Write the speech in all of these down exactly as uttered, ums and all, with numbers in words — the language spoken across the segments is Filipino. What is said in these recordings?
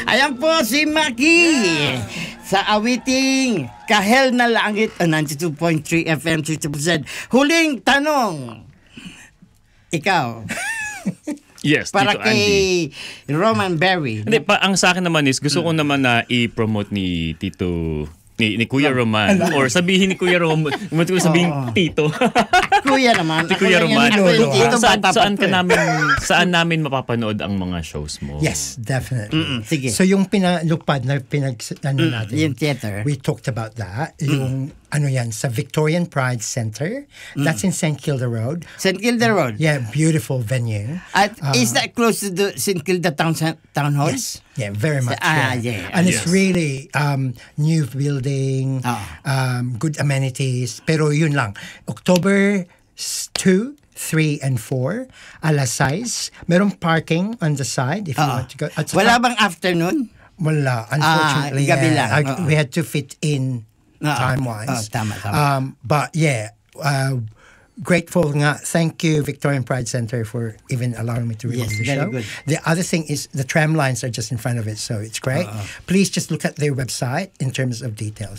Ayan po si Maki sa awiting Kahel na Langit, uh, ninety-two point three F M, sixty percent. Huling tanong. Ikaw. Yes, para Tito kay Andy. Roman Berry. Hindi, pa, ang sa akin naman is, gusto ko naman na i-promote ni Tito, ni, ni Kuya Roman. Or sabihin ni Kuya Roman, gusto ko sabihin Oo. Tito. Kuya naman. Si Kuya Roman. Ako yung tito, Saan, bata pa saan, to ka eh. namin, saan namin mapapanood ang mga shows mo? Yes, definitely. Mm-mm, sige. So yung pinalupad na pinag ano natin, yung theater. we talked about that. Yung ano yan, sa Victorian Pride Center. That's in Saint Kilda Road. Saint Kilda Road. Yeah, beautiful venue. At is that close to the Saint Kilda Town, town Hall? Yes. Yeah, very much. Ah, yeah. yeah. And it's Yes. really um, new building, Ah. um, good amenities. Pero yun lang. October two, three, and four, alas sais. Merong parking on the side if you Ah. want to go. At saka- Wala bang afternoon? Wala, unfortunately. gabi yeah. lang. I- Oo. we had to fit in Oo. time-wise. Oo, tama, tama. Um, but yeah, uh, grateful nga. Thank you, Victorian Pride Center, for even allowing me to release Yes, the very show. good. The other thing is the tram lines are just in front of it, so it's great. Please just look at their website in terms of details.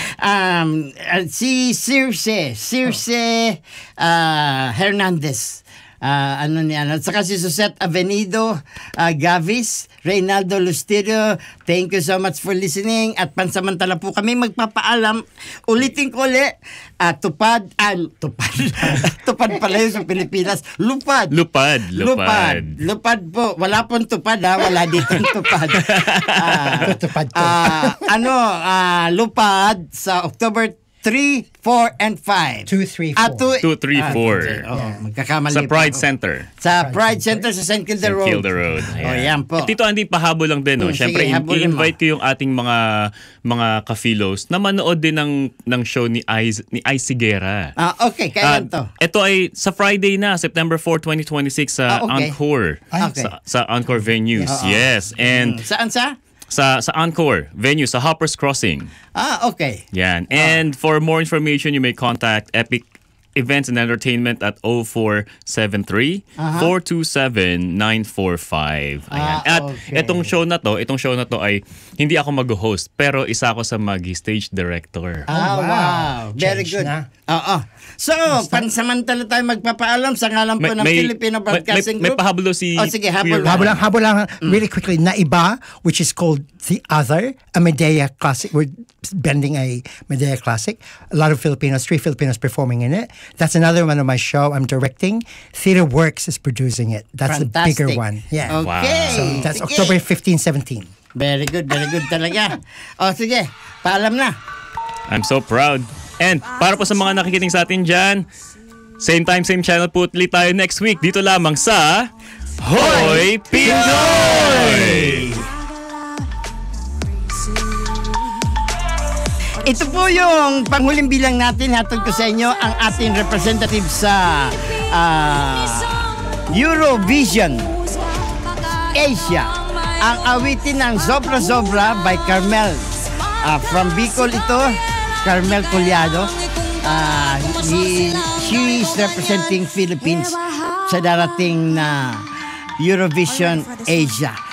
Um, uh, si Circe, Circe uh, Hernandez. Uh, ano niya, at saka si Susette Avenido, uh, Gavis, Reynaldo Lusterio, thank you so much for listening. At pansamantala po kami magpapaalam, ulitin ko ulit, uh, tupad, ah, tupad, tupad pala yun sa Pilipinas, lupad. Lupad, Lupad. lupad. Lupad po. Wala pong tupad ha. Wala dito tupad. Ah, Tutupad ko. ah, ano, ah, lupad sa October three, four, and five. Two, three, Ah, four. two, three, ah, four. okay. Oo, magkakamali Sa pa Pride ako. Center. Sa Pride Center sa Saint Kilda Saint Road. Kilda Road. Oh, yan po. Tito Andy, pahabol lang din. No? Mm, Siyempre, sige, i- habulin mo. i-invite ko yung ating mga mga ka-philos na manood din ng, ng show ni Ice, ni Ice Sigera. Ah, okay, kailan to? Ah, ito ay sa Friday na, September fourth, twenty twenty-six sa Ah, okay. Encore. Ah, okay. Sa, sa Encore venues. Yes. And Saan sa? sa sa Encore venue sa Hoppers Crossing. Ah, okay. Yan. And for more information, you may contact Epic Events and Entertainment at oh four seven three, four two seven, nine four five. Ayan. Ah, At okay. itong show na to, itong show na to ay hindi ako mag-host, pero isa ako sa mag-stage director. Ah, wow. wow. Very Change good. na. Oo. So, pansamantala tayo magpapaalam sa ngalan po ng Filipino Broadcasting may, may Group. pahablo si Oh, sige, habol. Kuya Habol lang, habol lang, really quickly, na iba, which is called The Other, a Medea Classic. We're bending a Medea Classic. A lot of Filipinos, three Filipinos performing in it. That's another one of my show I'm directing. Theater Works is producing it. That's the bigger Fantastic. one. Yeah. Okay. So that's Sige. October fifteenth, seventeenth. Very good, very good talaga. O sige, paalam na. I'm so proud. And para po sa mga nakikinig sa atin dyan, same time, same channel po ulit tayo next week. Dito lamang sa Hoy Pinoy! Ito po yung panghuling bilang natin. Hatod ko sa inyo ang ating representative sa ah, Eurovision Asia. Ang awitin ng Sobra Sobra by Carmel. Ah, from Bicol ito, Carmel Collado. Ah, he, she is representing Philippines sa darating na Eurovision Asia.